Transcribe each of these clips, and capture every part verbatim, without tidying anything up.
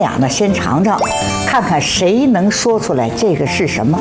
俩呢，先尝尝，看看谁能说出来这个是什么。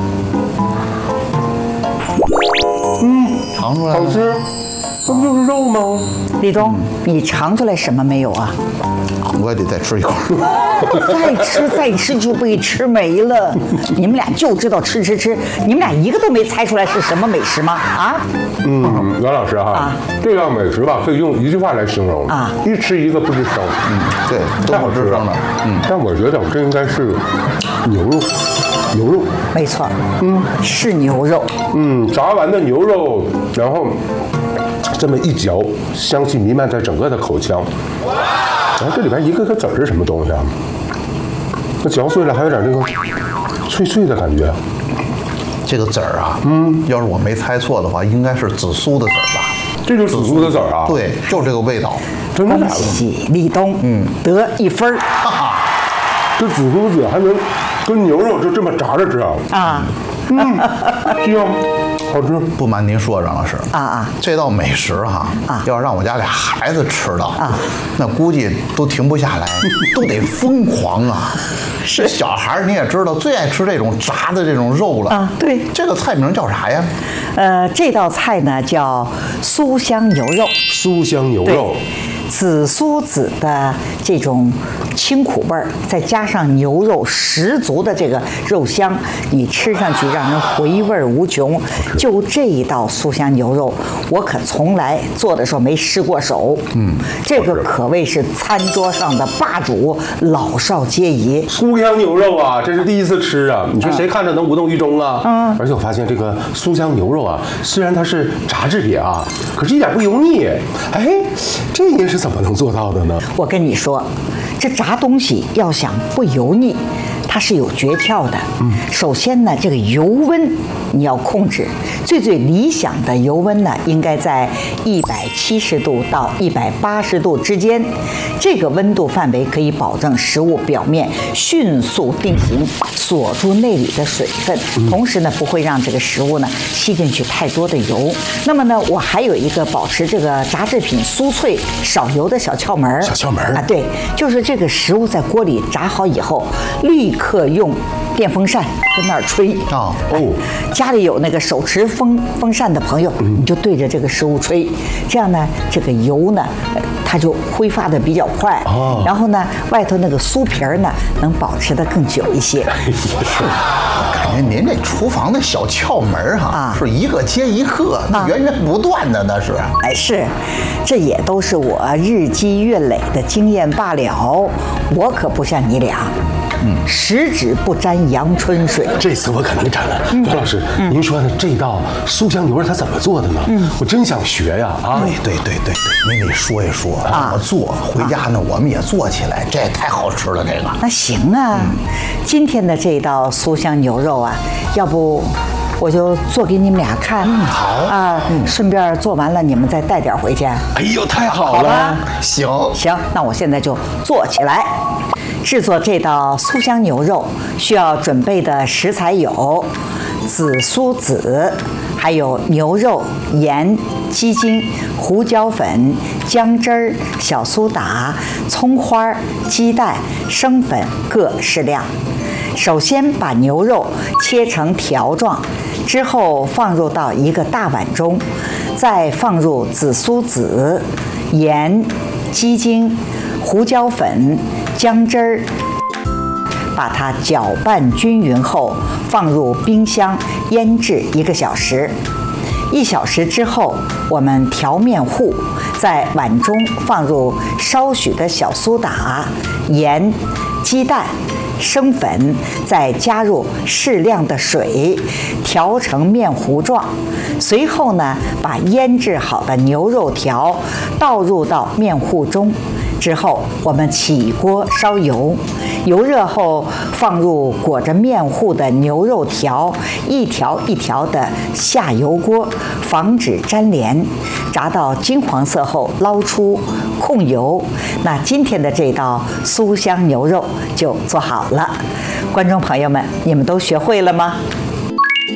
嗯， 尝出来好吃，这不就是肉吗？ 立冬，你尝出来什么没有啊？ 我也得再吃一口。 再吃再吃就被吃没了。你们俩就知道吃吃吃，你们俩一个都没猜出来是什么美食吗？啊？ 嗯，袁老师哈， 啊这道美食吧，可以用一句话来形容啊一吃一个不吱声。嗯， 对，都太好吃了不吱声的。嗯， 但我觉得这应该是牛肉，牛肉。 没错，嗯，是牛肉。 嗯，炸完的牛肉，然后这么一嚼，香气弥漫在整个的口腔。然后这里边一个个籽儿是什么东西啊？那嚼碎了还有点那个脆脆的感觉。 这个籽儿啊，嗯，要是我没猜错的话，应该是紫苏的籽儿吧？ 这就是紫苏的籽儿啊？， 对，就是这个味道。 恭真的假的？ 喜立冬，嗯，得一分儿哈哈， 这紫苏籽还能跟牛肉就这么炸着吃啊？ 啊嗯，香，好吃。 不瞒您说，张老师啊啊！ 这道美食哈， 啊要让我家俩孩子吃到啊， 那估计都停不下来，都得疯狂啊！是小孩儿你也知道，最爱吃这种炸的这种肉了啊对这个菜名叫啥呀？ 呃，这道菜呢叫酥香牛肉。 酥香牛对肉， 紫苏籽的这种清苦味儿，再加上牛肉十足的这个肉香，你吃上去让人回味无穷。就这一道酥香牛肉，我可从来做的时候没失过手。嗯，这个可谓是餐桌上的霸主，老少皆宜。 酥香牛肉啊，这是第一次吃啊！你说谁看着能无动于衷啊？嗯，而且我发现这个酥香牛肉啊，虽然它是炸制品啊，可是一点不油腻。哎，这您是怎么能做到的呢？ 我跟你说，这炸东西要想不油腻，它是有诀窍的。嗯，首先呢，这个油温你要控制，最最理想的油温呢，应该在一百七十度到一百八十度之间。这个温度范围可以保证食物表面迅速定型，锁住内里的水分，同时呢，不会让这个食物呢吸进去太多的油。那么呢，我还有一个保持这个炸制品酥脆少油的小窍门儿。 小窍门儿啊，对，就是这个食物在锅里炸好以后，立刻用电风扇跟那儿吹啊哦， 家里有那个手持风风扇的朋友，你就对着这个食物吹，这样呢，这个油呢，呃它就挥发的比较快， 哦然后呢，外头那个酥皮儿呢，能保持的更久一些。 是，感觉您这厨房的小窍门儿哈， 啊是一个接一个，那源源不断的那是。 哎，是，这也都是我日积月累的经验罢了。我可不像你俩，嗯，十指不沾阳春水。 这次我可能沾了。袁老师，您说呢？这道酥香牛肉它怎么做的呢？嗯，我真想学呀！啊， 对对对对对，您得说一说怎么做，回家呢我们也做起来，这也太好吃了。这个那行啊，今天的这道酥香牛肉啊，要不我就做给你们俩看。嗯， 好啊，顺便做完了你们再带点回去。 哎呦，太好好吧了！ 行， 行，那我现在就做起来。制作这道酥香牛肉需要准备的食材有紫苏籽，还有牛肉、盐、鸡精、胡椒粉、姜汁儿、小苏打、葱花、鸡蛋、生粉各适量。首先把牛肉切成条状，之后放入到一个大碗中，再放入紫苏籽、盐、鸡精、胡椒粉、姜汁儿，把它搅拌均匀后，放入冰箱腌制一个小时。一小时之后，我们调面糊，在碗中放入稍许的小苏打、盐、鸡蛋、生粉，再加入适量的水，调成面糊状。随后呢，把腌制好的牛肉条倒入到面糊中。之后，我们起锅烧油，油热后放入裹着面糊的牛肉条，一条一条的下油锅，防止粘连。炸到金黄色后捞出，控油。那今天的这道酥香牛肉就做好了。观众朋友们，你们都学会了吗？